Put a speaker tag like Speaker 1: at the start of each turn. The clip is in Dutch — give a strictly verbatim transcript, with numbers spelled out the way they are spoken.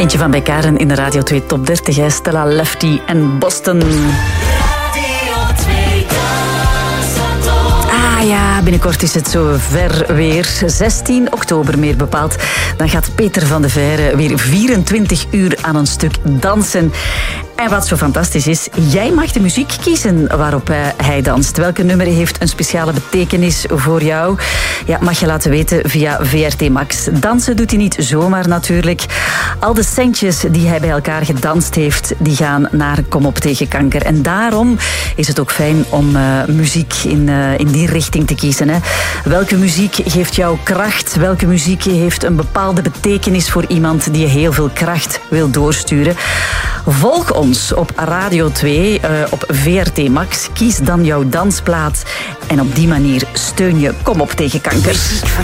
Speaker 1: Eentje van bij Karen in de Radio twee Top dertig. Hè? Stella Lefty en Boston. Ah ja, binnenkort is het zo ver weer. zestien oktober meer bepaald. Dan gaat Peter van de Veire weer vierentwintig uur aan een stuk dansen. En wat zo fantastisch is, jij mag de muziek kiezen waarop hij danst. Welke nummer heeft een speciale betekenis voor jou? Ja, mag je laten weten via V R T Max. Dansen doet hij niet zomaar natuurlijk. Al de centjes die hij bij elkaar gedanst heeft, die gaan naar Kom op tegen kanker. En daarom is het ook fijn om uh, muziek in, uh, in die richting te kiezen. Hè. Welke muziek geeft jou kracht? Welke muziek heeft een bepaalde betekenis voor iemand die je heel veel kracht wil doorsturen? Volg ons op Radio twee, uh, op V R T Max. Kies dan jouw dansplaat. En op die manier steun je Kom op tegen kanker.